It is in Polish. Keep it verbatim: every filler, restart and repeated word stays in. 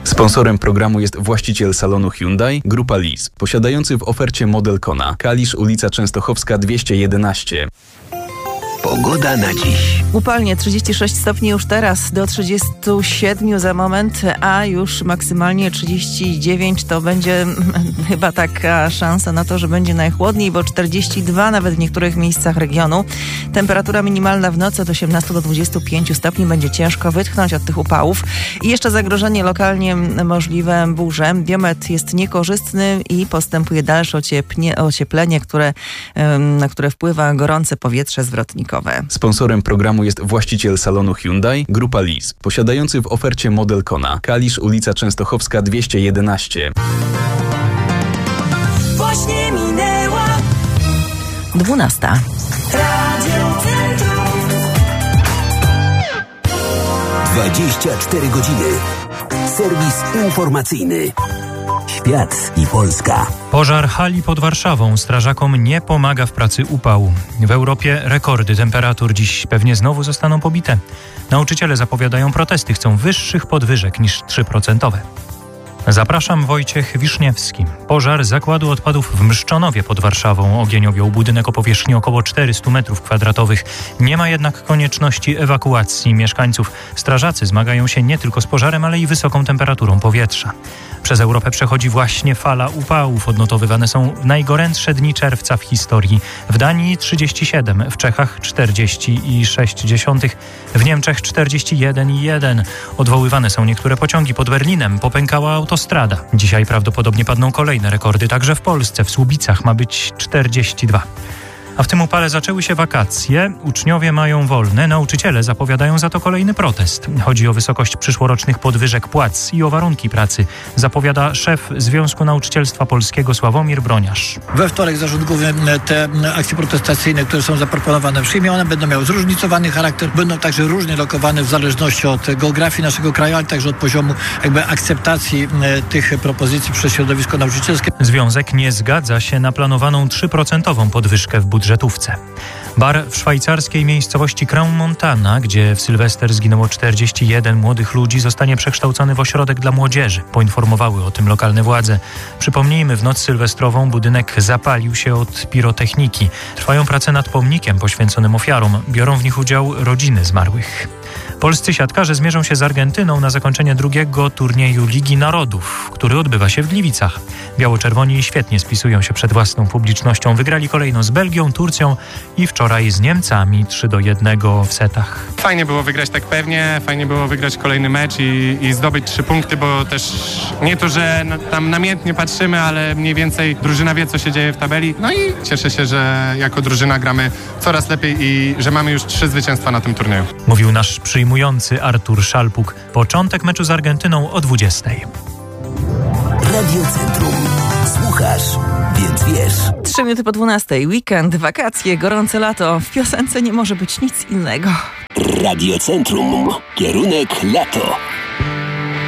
Sponsorem programu jest właściciel salonu Hyundai, Grupa Lis, posiadający w ofercie model Kona. Kalisz, ulica Częstochowska dwieście jedenaście. Pogoda na dziś. Upalnie trzydzieści sześć stopni już teraz, do trzydziestu siedmiu za moment, a już maksymalnie trzydzieści dziewięć to będzie chyba taka szansa na to, że będzie najchłodniej, bo czterdzieści dwa nawet w niektórych miejscach regionu. Temperatura minimalna w nocy od osiemnastu do dwudziestu pięciu stopni. Będzie ciężko wytchnąć od tych upałów. I jeszcze zagrożenie lokalnie możliwe burze. Biometr jest niekorzystny i postępuje dalsze ociepnie, ocieplenie, które, na które wpływa gorące powietrze zwrotnikowe. Sponsorem programu jest właściciel salonu Hyundai, Grupa Lis, posiadający w ofercie model Kona. Kalisz, ulica Częstochowska dwieście jedenaście. Właśnie minęła dwunasta. Radio Centrum. dwadzieścia cztery godziny. Serwis informacyjny. Świat i Polska. Pożar hali pod Warszawą strażakom nie pomaga w pracy upału. W Europie rekordy temperatur dziś pewnie znowu zostaną pobite. Nauczyciele zapowiadają protesty, chcą wyższych podwyżek niż trzy procent. Zapraszam, Wojciech Wiszniewski. Pożar zakładu odpadów w Mszczonowie pod Warszawą. Ogień objął budynek o powierzchni około czterystu metrów kwadratowych. Nie ma jednak konieczności ewakuacji mieszkańców. Strażacy zmagają się nie tylko z pożarem, ale i wysoką temperaturą powietrza. Przez Europę przechodzi właśnie fala upałów. Odnotowywane są najgorętsze dni czerwca w historii. W Danii trzydzieści siedem, w Czechach czterdzieści sześć, w Niemczech czterdzieści jeden i jeden. Odwoływane są niektóre pociągi. Pod Berlinem popękała autostrada. Dzisiaj prawdopodobnie padną kolejne rekordy. Także w Polsce, w Słubicach ma być czterdzieści dwa. A w tym upale zaczęły się wakacje, uczniowie mają wolne, nauczyciele zapowiadają za to kolejny protest. Chodzi o wysokość przyszłorocznych podwyżek płac i o warunki pracy, zapowiada szef Związku Nauczycielstwa Polskiego Sławomir Broniarz. We wtorek Zarząd Główny te akcje protestacyjne, które są zaproponowane, przyjmie. One będą miały zróżnicowany charakter, będą także różnie lokowane w zależności od geografii naszego kraju, ale także od poziomu jakby akceptacji tych propozycji przez środowisko nauczycielskie. Związek nie zgadza się na planowaną trzy procent podwyżkę w budżecie. Bar w szwajcarskiej miejscowości Crans-Montana, gdzie w Sylwester zginęło czterdzieści jeden młodych ludzi, zostanie przekształcony w ośrodek dla młodzieży. Poinformowały o tym lokalne władze. Przypomnijmy, w noc sylwestrową budynek zapalił się od pirotechniki. Trwają prace nad pomnikiem poświęconym ofiarom. Biorą w nich udział rodziny zmarłych. Polscy siatkarze zmierzą się z Argentyną na zakończenie drugiego turnieju Ligi Narodów, który odbywa się w Gliwicach. Biało-czerwoni świetnie spisują się przed własną publicznością. Wygrali kolejno z Belgią, Turcją i wczoraj z Niemcami trzy do jednego w setach. Fajnie było wygrać tak pewnie, fajnie było wygrać kolejny mecz i, i zdobyć trzy punkty, bo też nie to, że na, tam namiętnie patrzymy, ale mniej więcej drużyna wie, co się dzieje w tabeli. No i cieszę się, że jako drużyna gramy coraz lepiej i że mamy już trzy zwycięstwa na tym turnieju. Mówił nasz przyjmujący Artur Szalpuk. Początek meczu z Argentyną o dwudziestej. Radio Centrum. Słuchasz, więc wiesz. Trzy minuty po dwunastej. Weekend, wakacje, gorące lato. W piosence nie może być nic innego. Radio Centrum. Kierunek lato.